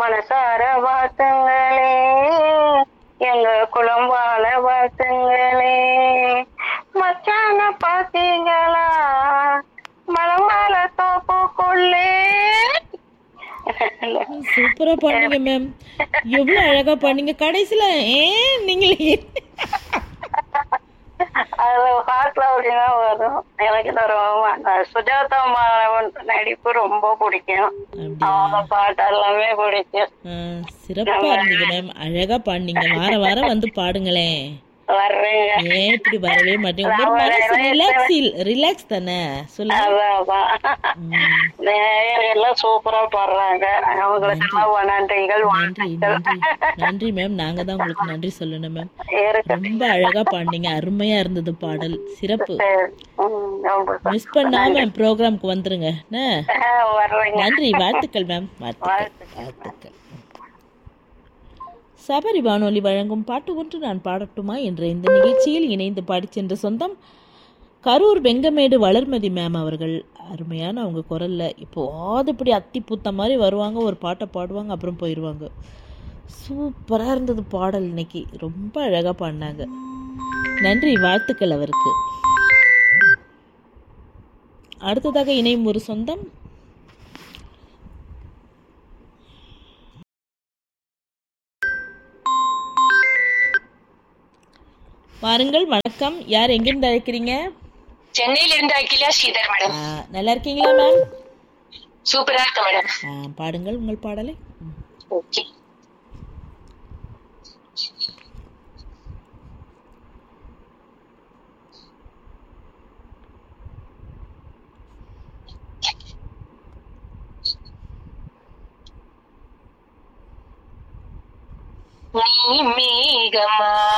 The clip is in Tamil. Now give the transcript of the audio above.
மனசார வாழ்த்துங்களே, எங்க குலம் வாழ வாழ்த்துங்களே. மச்சான பாத்தீங்களா மலமால தோப்புக்குள்ளே. சூப்பரா பண்ணீங்க மேம். எவ்வளவு அழகா பண்ணீங்க. கடைசியில நீங்களே அதுல ஹார்ட்ல அப்படின்னா வரும். எனக்கு இந்த சுஜாதா நடிப்பு ரொம்ப பிடிக்கும். அவங்க பாட்டு எல்லாமே பிடிக்கும். சிறப்பா இருந்தது மேம். அழகா பாடுனீங்க. வார வாரம் வந்து பாடுங்களேன். வர்றேங்க. ஏன் இப்படி வரவே மாட்டேங்க? ஒரு மனசு ரிலாக்ஸ் தானே சொல்லுங்க. எல்லாம் சூப்பரா பாடுறாங்க. அவங்களுக்கு நன்றிகள். நன்றி நன்றி நன்றி மேம். நாங்க தான் உங்களுக்கு நன்றி சொல்லணும் மேம். ரொம்ப அழகா பாடுனீங்க. அருமையா இருந்தது பாடல். சிறப்பு. மிஸ் பண்ணாம ப்ரோக்ராம்க்கு வந்துருங்க. நன்றி. வாழ்த்துக்கள் மேம். வாழ்த்துக்கள். சபரி வானொலி வழங்கும் பாட்டு ஒன்று நான் பாடட்டுமா என்ற இந்த நிகழ்ச்சியில் இணைந்து பாடிச் சென்ற சொந்தம் கரூர் வெங்கமேடு வளர்மதி மேம் அவர்கள். அருமையான அவங்க குரல்ல இப்போது இப்படி அத்தி பூத்த மாதிரி வருவாங்க, ஒரு பாட்டை பாடுவாங்க, அப்புறம் போயிடுவாங்க. சூப்பராக இருந்தது பாடல். இன்னைக்கு ரொம்ப அழகாக பாடினாங்க. நன்றி. வாழ்த்துக்கள் அவருக்கு. அடுத்ததாக இணையும் ஒரு சொந்தம் வாருங்கள். வணக்கம். யார் எங்கிருந்து அழைக்கிறீங்க? சென்னையில இருந்து அகிலா ஸ்ரீதர் மேடம். நல்லா இருக்கீங்களா மேம்? சூப்பரா இருக்க மேடம். பாடுங்கள் உங்கள் பாடலை. ஓகே. நீ மேகமா